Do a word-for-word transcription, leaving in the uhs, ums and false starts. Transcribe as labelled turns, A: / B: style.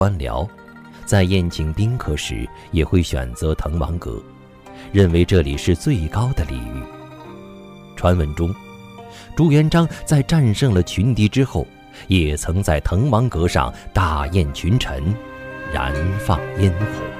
A: 官僚在宴请宾客时也会选择滕王阁，认为这里是最高的礼遇。传闻中，朱元璋在战胜了群敌之后，也曾在滕王阁上大宴群臣，燃放烟火。